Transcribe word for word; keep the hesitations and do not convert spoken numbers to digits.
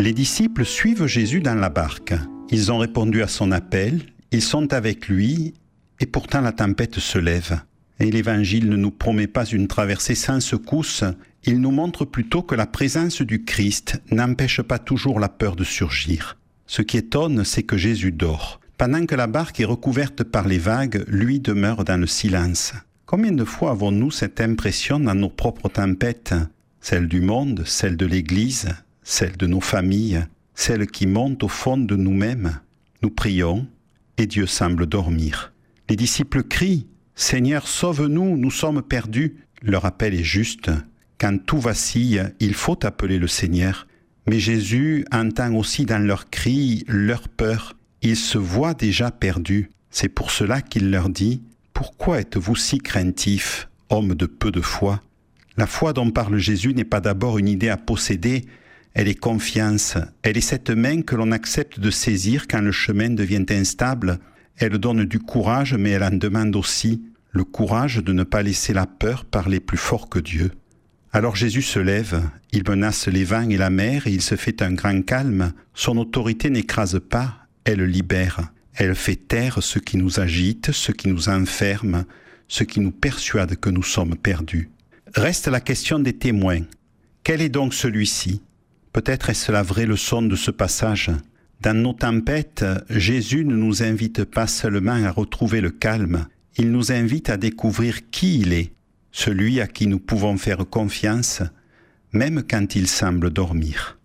Les disciples suivent Jésus dans la barque. Ils ont répondu à son appel, ils sont avec lui, et pourtant la tempête se lève. Et l'Évangile ne nous promet pas une traversée sans secousse, il nous montre plutôt que la présence du Christ n'empêche pas toujours la peur de surgir. Ce qui étonne, c'est que Jésus dort. Pendant que la barque est recouverte par les vagues, lui demeure dans le silence. Combien de fois avons-nous cette impression dans nos propres tempêtes, celle du monde, celle de l'Église, celle de nos familles, celle qui monte au fond de nous-mêmes? Nous prions et Dieu semble dormir. Les disciples crient « Seigneur, sauve-nous, nous sommes perdus !» Leur appel est juste. Quand tout vacille, il faut appeler le Seigneur. Mais Jésus entend aussi dans leurs cris leur peur. Ils se voient déjà perdus. C'est pour cela qu'il leur dit « Pourquoi êtes-vous si craintifs, hommes de peu de foi ?» La foi dont parle Jésus n'est pas d'abord une idée à posséder, elle est confiance, elle est cette main que l'on accepte de saisir quand le chemin devient instable. Elle donne du courage, mais elle en demande aussi le courage de ne pas laisser la peur parler plus fort que Dieu. Alors Jésus se lève, il menace les vents et la mer et il se fait un grand calme. Son autorité n'écrase pas, elle libère. Elle fait taire ce qui nous agite, ce qui nous enferme, ce qui nous persuade que nous sommes perdus. Reste la question des témoins. Quel est donc celui-ci ? Peut-être est-ce la vraie leçon de ce passage. Dans nos tempêtes, Jésus ne nous invite pas seulement à retrouver le calme, il nous invite à découvrir qui il est, celui à qui nous pouvons faire confiance, même quand il semble dormir.